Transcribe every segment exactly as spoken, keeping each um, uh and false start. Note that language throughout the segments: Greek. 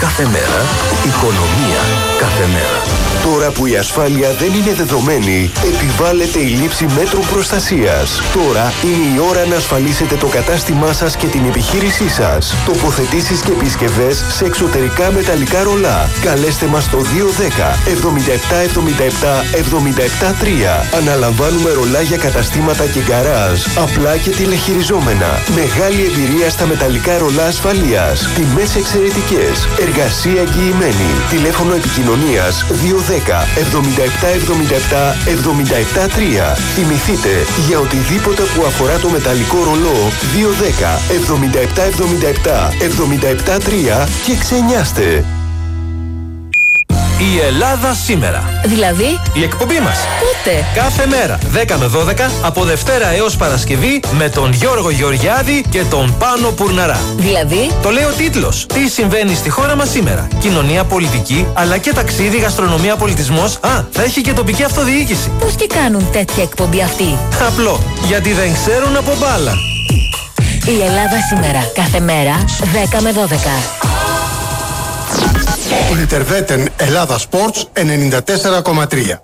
κάθε μέρα, οικονομία κάθε μέρα. Τώρα που η ασφάλεια δεν είναι δεδομένη, επιβάλλεται η λήψη μέτρων προστασίας. Τώρα είναι η ώρα να ασφαλίσετε το κατάστημά σας και την επιχείρησή σας. Τοποθετήσεις και επισκευές σε εξωτερικά μεταλλικά ρολά. Καλέστε μας στο δύο δέκα εβδομήντα επτά εβδομήντα επτά εβδομήντα επτά τρία. Αναλαμβάνουμε ρολά για καταστήματα και γκαράζ, απλά και τηλεχειριζόμενα. Μεγάλη εμπειρία στα μεταλλικά ρολά ασφαλείας. Τιμές εξαιρετικές. Εργασία εγγυημένη. Τηλέφωνο επικοινωνίας δύο δέκα εβδομήντα επτά εβδομήντα επτά εβδομήντα επτά τρία. Θυμηθείτε, για οτιδήποτε που αφορά το μεταλλικό ρολό, δύο δέκα εβδομήντα επτά εβδομήντα επτά εβδομήντα επτά τρία και ξενιάστε. Η Ελλάδα σήμερα. Δηλαδή, η εκπομπή μας. Πότε? Κάθε μέρα, δέκα με δώδεκα, από Δευτέρα έως Παρασκευή, με τον Γιώργο Γεωργιάδη και τον Πάνο Πουρναρά. Δηλαδή, το λέει ο τίτλος. Τι συμβαίνει στη χώρα μας σήμερα. Κοινωνία, πολιτική, αλλά και ταξίδι, γαστρονομία, πολιτισμός. Α, θα έχει και τοπική αυτοδιοίκηση. Πώς και κάνουν τέτοια εκπομπή αυτοί? Απλό. Γιατί δεν ξέρουν από μπάλα. Η Ελλάδα σήμερα. Κάθε μέρα, δέκα με δώδεκα. Ιντερβέτεν Ελλάδα Sports ενενήντα τέσσερα κόμμα τρία.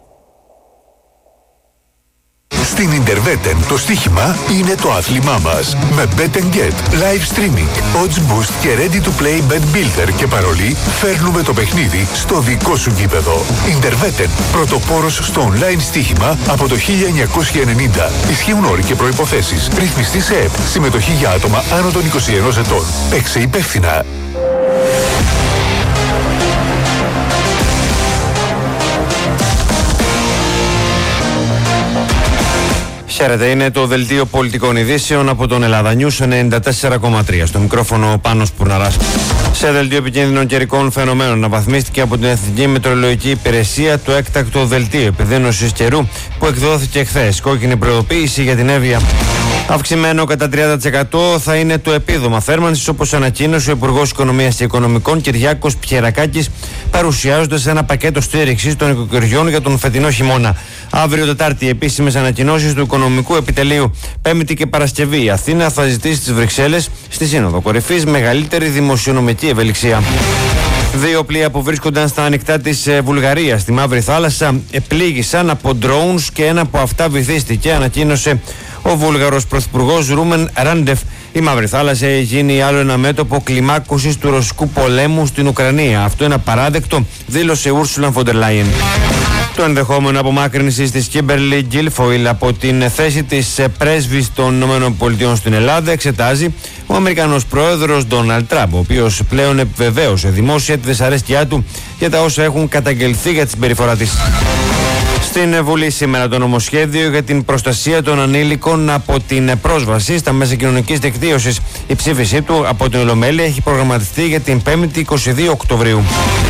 Στην Ιντερβέτεν το στοίχημα είναι το άθλημά μας. Με Bet and Get, live streaming, odds boost και ready to play bet builder και παρολί, φέρνουμε το παιχνίδι στο δικό σου γήπεδο. Ιντερβέτεν, πρωτοπόρος στο online στοίχημα από το χίλια εννιακόσια ενενήντα. Ισχύουν όροι και προϋποθέσεις. Ρυθμιστή σε ΕΠ. Συμμετοχή για άτομα άνω των είκοσι ενός ετών. Παίξε υπεύθυνα. Χαίρετε, είναι το δελτίο πολιτικών ειδήσεων από τον Ελλάδα News ενενήντα τέσσερα κόμμα τρία. Στο μικρόφωνο ο Πάνος Πουρναράς. Σε δελτίο επικίνδυνων καιρικών φαινομένων αναβαθμίστηκε από την Εθνική Μετεωρολογική Υπηρεσία το έκτακτο δελτίο επιδείνωσης καιρού που εκδόθηκε χθες. Κόκκινη προειδοποίηση για την Εύβοια. Αυξημένο κατά τριάντα τοις εκατό θα είναι το επίδομα θέρμανσης, όπως ανακοίνωσε ο Υπουργός Οικονομίας και Οικονομικών Κυριάκος Πιερακάκης, παρουσιάζοντας ένα πακέτο στήριξης των οικοκυριών για τον φετινό χειμώνα. Αύριο Τετάρτη, επίσημες ανακοινώσεις του Οικονομικού Επιτελείου. Πέμπτη και Παρασκευή, η Αθήνα θα ζητήσει στις Βρυξέλλες στη Σύνοδο Κορυφής μεγαλύτερη δημοσιονομική ευελιξία. Δύο πλοία που βρίσκονταν στα ανοιχτά της Βουλγαρίας στη Μαύρη Θάλασσα επλήγησαν από drones και ένα από αυτά βυθίστηκε, ανακοίνωσε ο Βούλγαρος Πρωθυπουργός Ρούμεν Ράντεφ. Η Μαύρη Θάλασσα έχει γίνει άλλο ένα μέτωπο κλιμάκωσης του ρωσικού πολέμου στην Ουκρανία. Αυτό είναι απαράδεκτο, δήλωσε Ούρσουλα Φοντερ Λάιεν. Το ενδεχόμενο απομάκρυνσης της Κίμπερλι Γκίλφοιλ από την θέση της πρέσβης των ΗΠΑ στην Ελλάδα εξετάζει ο Αμερικανός πρόεδρος Ντόναλντ Τραμπ, ο οποίος πλέον επιβεβαίωσε δημόσια τη δυσαρέσκειά του για τα όσα έχουν καταγγελθεί για τη συμπεριφορά της. Στην Βουλή σήμερα το νομοσχέδιο για την προστασία των ανήλικων από την πρόσβαση στα μέσα κοινωνικής δικτύωσης. Η ψήφισή του από την Ολομέλεια έχει προγραμματιστεί για την πέμπτη είκοσι δύο Οκτωβρίου.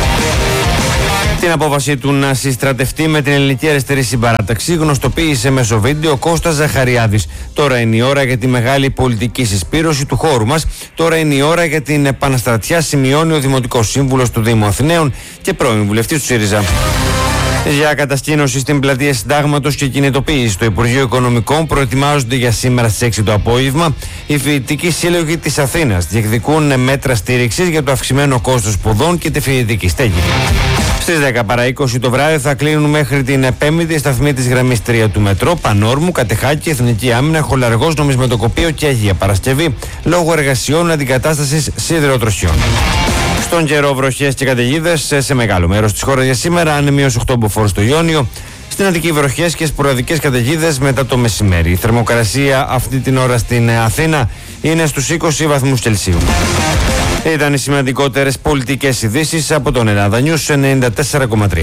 Την απόφαση του να συστρατευτεί με την Ελληνική Αριστερή Συμπαράταξη γνωστοποίησε μέσω βίντεο Κώστας Ζαχαριάδης. Τώρα είναι η ώρα για τη μεγάλη πολιτική συσπήρωση του χώρου μας. Τώρα είναι η ώρα για την επαναστρατιά, σημειώνει ο Δημοτικός Σύμβουλος του Δήμου Αθηναίων και πρώην βουλευτής του ΣΥΡΙΖΑ. Για κατασκήνωση στην πλατεία Συντάγματος και κινητοποίηση στο Υπουργείο Οικονομικών προετοιμάζονται για σήμερα στις έξι το απόγευμα. Οι φοιτητικοί σύλλογοι της Αθήνας διεκδικούν μέτρα στήριξης για το αυξημένο κόστος σπουδών και τη φοιτητική στέγη. Στις δέκα παρά είκοσι το βράδυ θα κλείνουν μέχρι την Πέμπτη σταθμοί της γραμμής τρία του μετρό, Πανόρμου, Κατεχάκη, Εθνική Άμυνα, Χολαργός, Νομισματοκοπείο και Αγία Παρασκευή λόγω εργασιών αντικατάστασης σιδηροτροχιών. Στον καιρό, βροχές και καταιγίδες σε μεγάλο μέρος της χώρας για σήμερα, άνεμιος οκτώ μποφόρ στο Ιόνιο. Στην Αττική, βροχές και σποραδικές καταιγίδες μετά το μεσημέρι. Η θερμοκρασία αυτή την ώρα στην Αθήνα είναι στους είκοσι βαθμούς Κελσίου. Ήταν οι σημαντικότερες πολιτικές ειδήσεις από τον Ελλάδα News ενενήντα τέσσερα κόμμα τρία.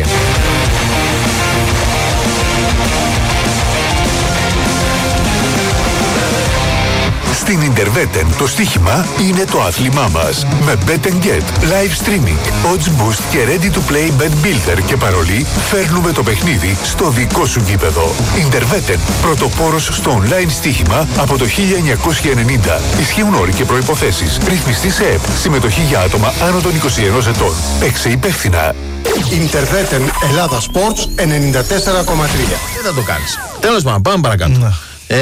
Στην Ιντερβέτεν το στοίχημα είναι το άθλημά μας. Με Bet and Get, live streaming, odds boost και ready to play bet builder και παρολί, φέρνουμε το παιχνίδι στο δικό σου γήπεδο. Ιντερβέτεν, πρωτοπόρος στο online στοίχημα από το χίλια εννιακόσια ενενήντα. Ισχύουν όροι και προϋποθέσεις. Ρυθμιστή σε ΕΠ. Συμμετοχή για άτομα άνω των είκοσι ενός ετών. Παίξε υπεύθυνα. Ιντερβέτεν Ελλάδα Sports ενενήντα τέσσερα κόμμα τρία. Τι θα το κάνεις. Τέλος πάντων, πάμε παρακάτω. Ε,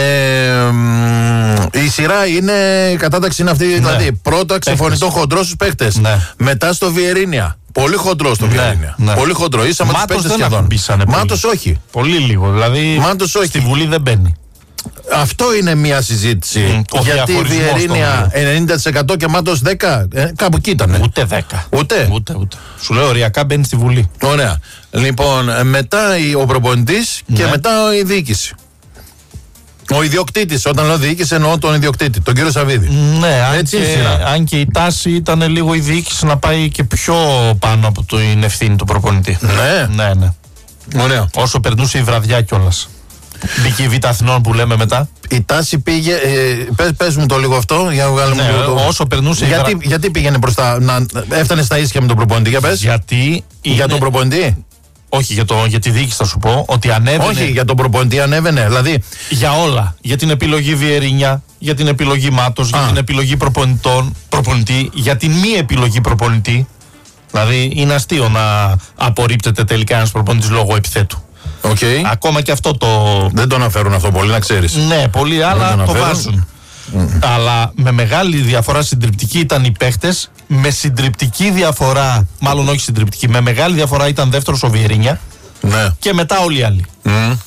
η σειρά είναι, η κατάταξη είναι αυτή, ναι. Δηλαδή πρώτα ξεφωνητό χοντρό στους παίκτες, ναι. Μετά στο Βιερίνια. Πολύ χοντρό στο Βιερίνια. Ναι, ναι. Πολύ χοντρό. Ίσα με τους παίκτες σχεδόν. Μάτος όχι. Πολύ λίγο. Δηλαδή Μάτος όχι. Στη Βουλή δεν μπαίνει. Αυτό είναι μια συζήτηση. Mm, γιατί η Βιερίνια ενενήντα τοις εκατό και Μάτος δέκα τοις εκατό. Ε, κάπου εκεί ήταν. Ούτε δέκα. Ούτε. Ούτε, ούτε. Σου λέω οριακά μπαίνει στη Βουλή. Ωραία. Λοιπόν, μετά ο προπονητής, ναι. Και μετά η διοίκηση. Ο ιδιοκτήτης, όταν λέω διοίκηση εννοώ τον ιδιοκτήτη, τον κύριο Σαββίδη. Ναι, αν, έτσι και, αν και η τάση ήταν λίγο η διοίκηση να πάει και πιο πάνω από την ευθύνη του προπονητή. Ναι. Ναι, ναι. Ωραία. Όσο περνούσε η βραδιά κιόλας. Μπήκε η Β' Αθηνών που λέμε μετά. Η τάση πήγε. Ε, πες, πες μου το λίγο αυτό. Για να ναι, μου το... Όσο περνούσε. Γιατί, η... γιατί πήγαινε μπροστά, να έφτανε στα ίσια με τον προπονητή, για πες. Γιατί. Για είναι... τον προπονητή. Όχι, για, το, για τη διοίκηση θα σου πω ότι ανέβαινε. Όχι, για τον προπονητή ανέβαινε. Δηλαδή. Για όλα. Για την επιλογή Βιερίνια, για την επιλογή Μάτος, για την επιλογή προπονητή, για την μη επιλογή προπονητή. Δηλαδή είναι αστείο να απορρίπτεται τελικά ένας προπονητής λόγω επιθέτου. Okay. Ακόμα και αυτό το. Δεν το αναφέρουν αυτό πολύ, να ξέρεις. Ναι, πολλοί άλλα το, το βάζουν. Mm. Αλλά με μεγάλη διαφορά συντριπτική ήταν οι παίχτες. Με συντριπτική διαφορά, μάλλον όχι συντριπτική, με μεγάλη διαφορά ήταν δεύτερος ο Βιερίνια. Ναι. Και μετά όλοι οι άλλοι. Mm.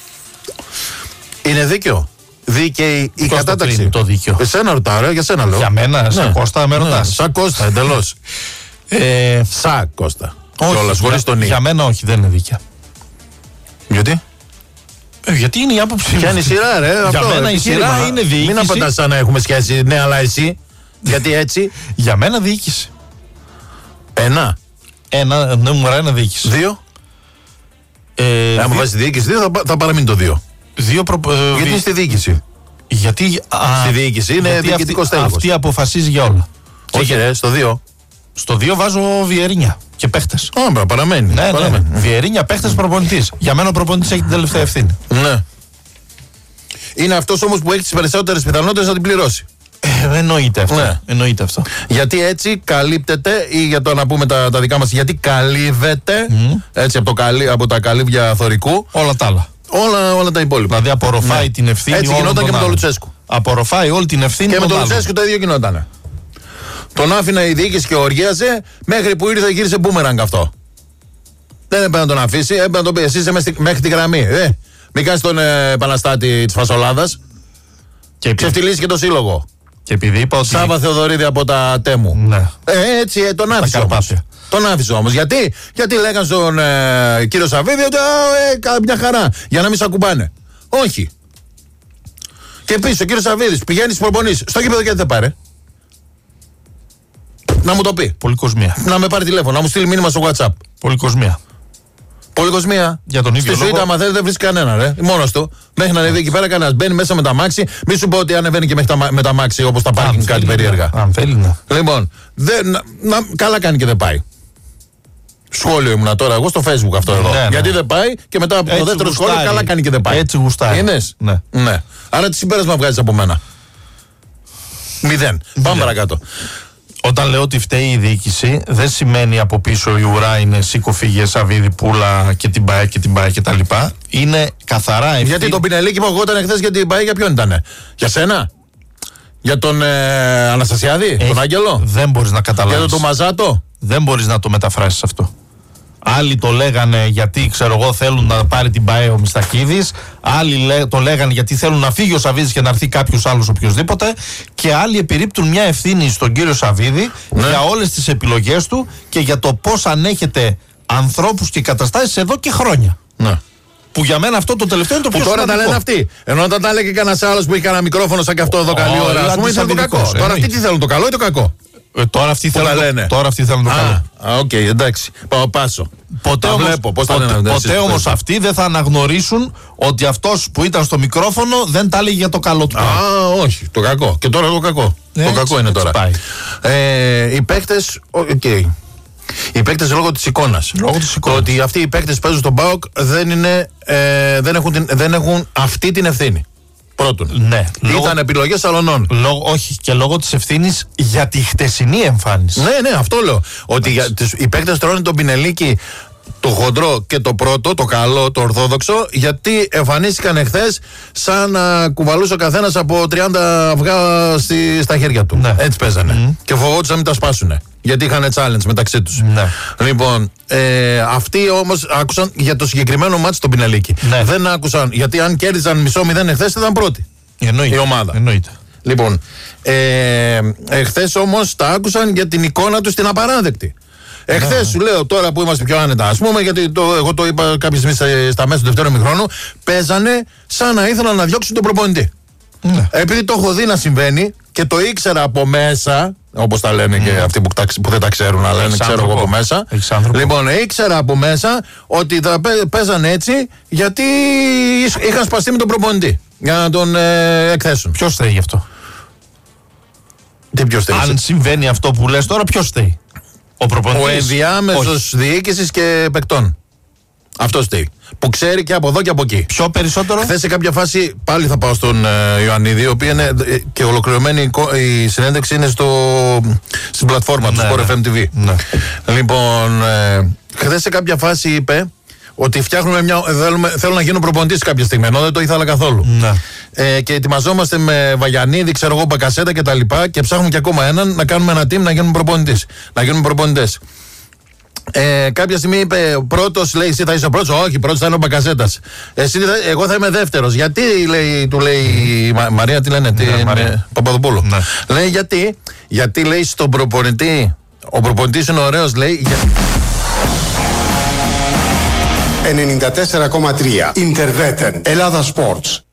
Είναι δίκαιο. Δίκαιη η κατάταξη. Το δίκαιο. Εσένα ρωτάω, ρε, για σένα λέω. Για μένα, ναι. Σαν Κώστα, με ρωτάς. Ναι, σαν Κώστα, εντελώς. ε, σαν Κώστα. Όχι, Κιόλας, χωρίς τον για μένα όχι, δεν είναι δίκαια. Γιατί? Ε, γιατί είναι η άποψη. Ποια είναι η σειρά, ρε. Για αυτό, μένα η σειρά είναι διοίκηση. Μην απαντάς σαν να έχουμε σχέση. Ναι, αλλά εσύ. Γιατί έτσι. Για μένα διοίκηση. Ένα. Ένα, ναι, μου ένα διοίκηση. Δύο. Ε, Αν βάζει διοίκηση δύο, θα, θα παραμείνει το δύο. Δύο προ, ε, γιατί είναι στη διοίκηση. Γιατί. Α, στη διοίκηση είναι διοικητικός τέλος. Αυτή αποφασίζει για όλα. Όχι, ρε, στο δύο. Στο δύο βάζω Βιερίνια και παίχτες. Άμπρα, παραμένει. Ναι, παραμένει. Ναι. Βιερίνια, παίχτες, προπονητής. Για μένα ο προπονητής έχει την τελευταία ευθύνη. Ναι. Είναι αυτός όμως που έχει τις περισσότερες πιθανότητες να την πληρώσει. Ε, εννοείται αυτό. Ναι. Εννοείται αυτό. Γιατί έτσι καλύπτεται, ή για το να πούμε τα, τα δικά μας, γιατί καλύβεται mm. έτσι από, το καλύ, από τα καλύβια θωρικού. Όλα τα άλλα. Όλα, όλα τα υπόλοιπα. Δηλαδή απορροφάει ναι. την ευθύνη. Έτσι γινόταν και με τον Λουτσέσκου. Απορροφάει όλη την ευθύνη. Και με τον άλλο. Λουτσέσκου το ίδιο γινόταν. Τον άφηνε η διοίκηση και οργίαζε, μέχρι που ήρθε γύρισε μπούμεραγκ αυτό. Δεν έπρεπε να τον αφήσει, έπρεπε να τον πει: εσύ είσαι μέχρι τη γραμμή. Ε, μην κάνεις τον ε, επαναστάτη της φασολάδας. Και ξεφτυλίσει και το σύλλογο. Και επειδή είπα ότι. Σάβα Θεοδωρίδη από τα Τέμου. Ναι. Ε, έτσι ε, τον άφησε όμως. Τον άφησε όμως. Γιατί, γιατί λέγαν στον ε, κύριο Σαββίδη ότι ε, μια χαρά. Για να μην σε ακουμπάνε. Όχι. Και επίσης ο κύριος Σαββίδης πηγαίνει στις προπονήσεις. Στο γήπεδο και δεν πάρε. Να μου το πει. Πολυκοσμία. Να με πάρει τηλέφωνο, να μου στείλει μήνυμα στο WhatsApp. Πολυκοσμία. Πολυκοσμία. Για τον ίδιο στη σουίτα, άμα θέλει, δεν βρίσκει κανένα, ρε. Μόνος του. Μέχρι να ανεβεί εκεί πέρα, κανένα μπαίνει μέσα με τα μάξι. Μη σου πω ότι ανεβαίνει και τα, με τα μάξι όπως τα πάρκινγκ, κάτι περίεργα. Αν θέλει να. Λοιπόν, δεν, να, να, καλά κάνει και δεν πάει. Σχόλιο ήμουνα τώρα εγώ στο Facebook αυτό εδώ. Ναι, ναι. Γιατί δεν πάει και μετά από το δεύτερο σχόλιο, καλά κάνει και δεν πάει. Έτσι γουστάει. Είδες? Ναι. Ναι. Άρα τι συμπέρασμα βγάζει από μένα? Μηδέν. Πάμε παρακάτω. Όταν λέω ότι φταίει η διοίκηση, δεν σημαίνει από πίσω η ουρά είναι σήκω φύγε Σαββίδη Πούλα και την ΠΑΕ και την ΠΑΕ και τα λοιπά. Είναι καθαρά ευθύνη. Γιατί τον Πινελίκη που εγώ ήταν χθες για την ΠΑΕ, για ποιον ήτανε? Για σένα? Για τον ε, Αναστασιάδη? Έχει, τον Άγγελο? Δεν μπορείς να καταλάβεις. Για τον Μαζάτο? Δεν μπορείς να το μεταφράσεις αυτό. Άλλοι το λέγανε γιατί, ξέρω εγώ, θέλουν να πάρει την ΠΑΕ ο Μιστακίδης. Άλλοι λέ, το λέγανε γιατί θέλουν να φύγει ο Σαββίδης και να έρθει κάποιος άλλος οποιοδήποτε. Και άλλοι επιρρύπτουν μια ευθύνη στον κύριο Σαββίδη, ναι, για όλες τις επιλογές του και για το πώς ανέχεται ανθρώπους και καταστάσεις εδώ και χρόνια. Ναι. Που για μένα αυτό το τελευταίο είναι το πιο σημαντικό. Που τώρα τα λένε αυτοί. Ενώ όταν τα έλεγε κανένα άλλο που είχε κανένα μικρόφωνο σαν και αυτό εδώ, καλή ώρα. Α πούμε, ήθελαν το κακό. Τώρα αυτοί τι θέλουν, το καλό ή το κακό? Ε, τώρα αυτοί θέλουν το, τώρα αυτοί θέλουν το α, καλό. Α, οκ, okay, εντάξει. Πάω πάσο. Ποτέ όμως, βλέπω, πώς ποτέ, ποτέ, ποτέ όμως αυτοί δεν θα αναγνωρίσουν ότι αυτός που ήταν στο μικρόφωνο δεν τα έλεγε για το καλό του. Α, όχι, το κακό. Και τώρα το κακό. Ε, το έτσι, κακό είναι έτσι τώρα. Πάει. Ε, οι παίκτες, οκ. Okay. Οι παίκτες λόγω της εικόνας. Λόγω της εικόνας. Το ότι αυτοί οι παίκτες παίζουν στον ΠΑΟΚ δεν, είναι, ε, δεν, έχουν την, δεν έχουν αυτή την ευθύνη. Πρώτον. Ναι. Ήταν λόγω, επιλογές αλωνών. Λόγω, όχι, και λόγω της ευθύνης για τη χτεσινή εμφάνιση. Ναι, ναι, αυτό λέω. Ότι για, τις, οι παίκτες τρώνε τον Πινελίκη το χοντρό και το πρώτο, το καλό, το ορθόδοξο, γιατί εμφανίστηκαν εχθές σαν να κουβαλούσε ο καθένας από τριάντα αυγά στη, στα χέρια του. Ναι. Έτσι παίζανε. Mm. Και φοβόντουσαν να μην τα σπάσουνε. Γιατί είχαν challenge μεταξύ τους. Ναι. Λοιπόν, ε, αυτοί όμως άκουσαν για το συγκεκριμένο μάτς στον Πινελίκη. Ναι. Δεν άκουσαν, γιατί αν κέρδιζαν μισό μηδέν εχθές ήταν πρώτοι. Εννοείται. Η ομάδα. Εννοείται. Λοιπόν, ε, εχθές όμως τα άκουσαν για την εικόνα τους την απαράδεκτη. Εχθές σου λέω τώρα που είμαστε πιο άνετα, ας πούμε, γιατί το, εγώ το είπα κάποια στιγμή στα μέσα του δευτέρου ημιχρόνου, παίζανε σαν να ήθελαν να διώξουν τον προπονητή. Ναι. Επειδή το έχω δει να συμβαίνει και το ήξερα από μέσα, όπως τα λένε mm. και αυτοί που, τα, που δεν τα ξέρουν, αλλά λένε ξέρω εγώ από μέσα. Λοιπόν, ήξερα από μέσα ότι θα παίζανε έτσι γιατί είχαν σπαστεί με τον προπονητή για να τον ε, εκθέσουν. Ποιος θέλει γι' αυτό? Τι ποιος θέλει? Αν συμβαίνει αυτό που λες τώρα, ποιος θέλει? Ο προπονητής. Ο ενδιάμεσος διοίκησης και παικτών. Αυτός τι. Που ξέρει και από εδώ και από εκεί. Πιο περισσότερο. Χθες σε κάποια φάση πάλι θα πάω στον ε, Ιωαννίδη, ο οποίος είναι ε, και ολοκληρωμένη η συνέντευξη είναι στο, στην πλατφόρμα ναι, του Sport ναι. εφ εμ τι βι. Ναι. Λοιπόν, ε, χθες σε κάποια φάση είπε ότι φτιάχνουμε μια. Θέλουμε, θέλω να γίνω προπονητής κάποια στιγμή, ενώ δεν το ήθελα καθόλου. Ναι. Ε, και ετοιμαζόμαστε με Βαγιανίδη, ξέρω εγώ, Μπακασέτα κτλ. Και, και ψάχνουμε και ακόμα έναν να κάνουμε ένα team να γίνουμε προπονητής. Να γίνουμε προπονητές. Ε, κάποια στιγμή είπε πρώτος, λέει, εσύ θα είσαι ο πρώτος. Όχι, πρώτος θα είναι ο Μπακασέτας. Εσύ, εγώ θα είμαι δεύτερος. Γιατί, λέει, του λέει η Μα, Μαρία, τι λένε, τι, ναι, Μαρία. Παπαδοπούλου. Ναι. Λέει γιατί, γιατί λέει στον προπονητή, ο προπονητής είναι ωραίος, λέει. Για... ενενήντα τέσσερα κόμμα τρία Ιντερβέτεν Ελλάδα Sports.